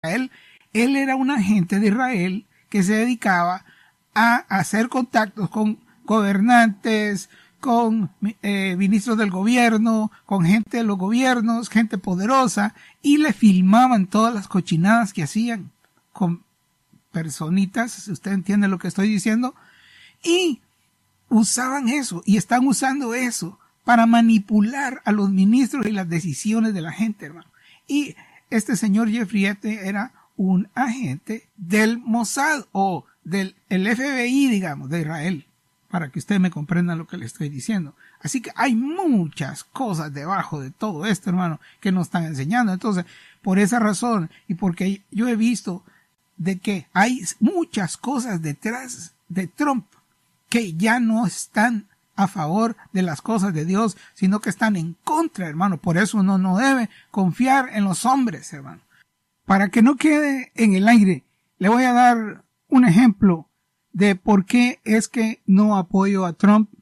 cosa. Él era un agente de Israel que se dedicaba a hacer contactos con gobernantes, con ministros del gobierno, con gente de los gobiernos, gente poderosa, y le filmaban todas las cochinadas que hacían con personitas, si usted entiende lo que estoy diciendo, y usaban eso, y están usando eso para manipular a los ministros y las decisiones de la gente, hermano. Y este señor Jeffrey Epstein era un agente del Mossad o del FBI, digamos, de Israel, para que usted me comprenda lo que le estoy diciendo. Así que hay muchas cosas debajo de todo esto, hermano, que nos están enseñando. Entonces, por esa razón, y porque yo he visto de que hay muchas cosas detrás de Trump que ya no están a favor de las cosas de Dios, sino que están en contra, hermano. Por eso uno no debe confiar en los hombres, hermano. Para que no quede en el aire, le voy a dar un ejemplo de por qué es que no apoyo a Trump.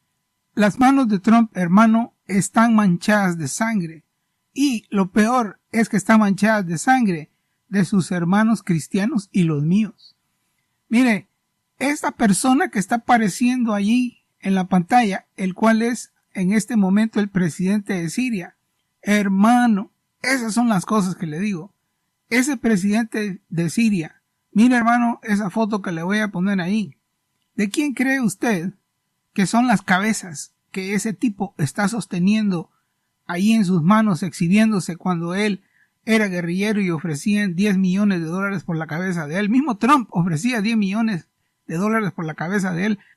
Las manos de Trump, hermano, están manchadas de sangre. Y lo peor es que están manchadas de sangre de sus hermanos cristianos y los míos. Mire, esta persona que está apareciendo allí en la pantalla, el cual es en este momento el presidente de Siria, hermano, esas son las cosas que le digo. Ese presidente de Siria, mire, hermano, esa foto que le voy a poner ahí. ¿De quién cree usted que son las cabezas que ese tipo está sosteniendo ahí en sus manos, exhibiéndose cuando él era guerrillero y ofrecían $10 millones por la cabeza de él? Mismo Trump ofrecía $10 millones por la cabeza de él.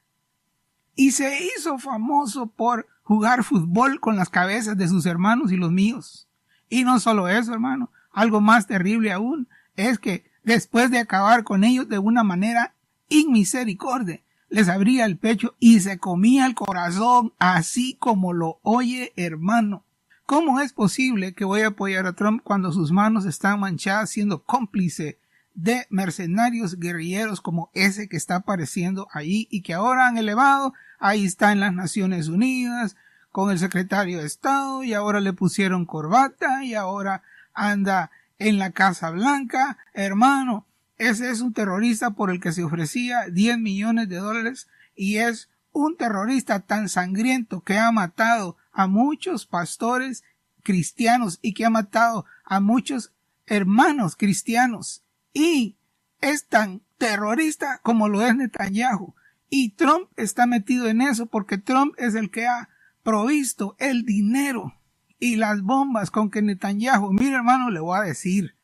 Y se hizo famoso por jugar fútbol con las cabezas de sus hermanos y los míos. Y no solo eso, hermano. Algo más terrible aún es que después de acabar con ellos de una manera inmisericordia, les abría el pecho y se comía el corazón, así como lo oye, hermano. ¿Cómo es posible que voy a apoyar a Trump cuando sus manos están manchadas siendo cómplice de mercenarios guerrilleros como ese que está apareciendo ahí y que ahora han elevado? Ahí está en las Naciones Unidas con el secretario de Estado y ahora le pusieron corbata y ahora anda en la Casa Blanca. Hermano, ese es un terrorista por el que se ofrecía $10 millones y es un terrorista tan sangriento que ha matado a muchos pastores cristianos y que ha matado a muchos hermanos cristianos y es tan terrorista como lo es Netanyahu. Y Trump está metido en eso porque Trump es el que ha provisto el dinero y las bombas con que Netanyahu, mire, hermano, le voy a decir,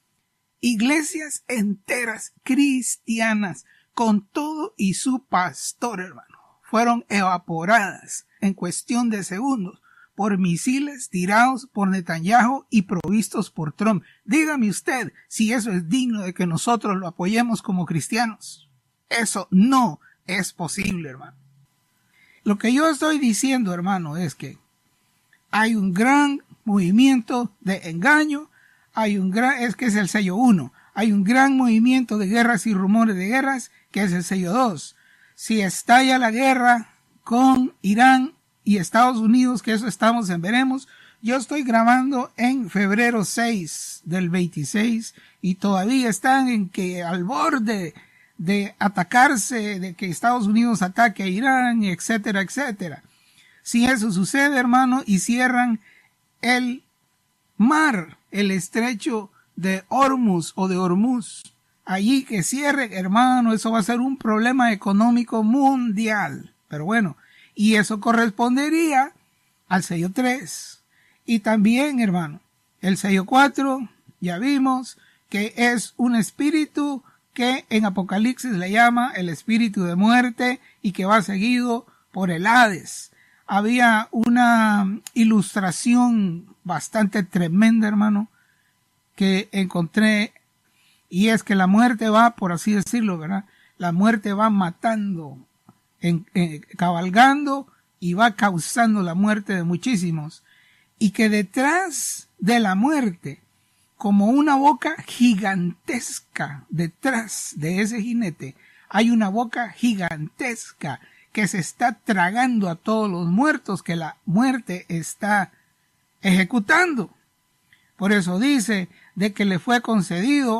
iglesias enteras cristianas con todo y su pastor, hermano, fueron evaporadas en cuestión de segundos por misiles tirados por Netanyahu y provistos por Trump. Dígame usted si eso es digno de que nosotros lo apoyemos como cristianos. Eso no es posible, hermano. Lo que yo estoy diciendo, hermano, es que hay un gran movimiento de engaño, es que es el sello 1. Hay un gran movimiento de guerras y rumores de guerras, que es el sello 2. Si estalla la guerra con Irán y Estados Unidos, que eso estamos en veremos, yo estoy grabando en febrero 6 del 26 y todavía están en que al borde de atacarse, de que Estados Unidos ataque a Irán, etcétera, etcétera. Si eso sucede, hermano, y cierran el mar, el estrecho de Hormuz o de Hormuz, allí que cierre, hermano, eso va a ser un problema económico mundial. Pero bueno, y eso correspondería al sello 3. Y también, hermano, el sello 4, ya vimos que es un espíritu que en Apocalipsis le llama el espíritu de muerte y que va seguido por el Hades. Había una ilustración bastante tremenda, hermano, que encontré, y es que la muerte va, por así decirlo, ¿verdad? La muerte va matando, cabalgando y va causando la muerte de muchísimos. Y que detrás de la muerte, como una boca gigantesca, detrás de ese jinete, hay una boca gigantesca que se está tragando a todos los muertos que la muerte está ejecutando. Por eso dice de que le fue concedido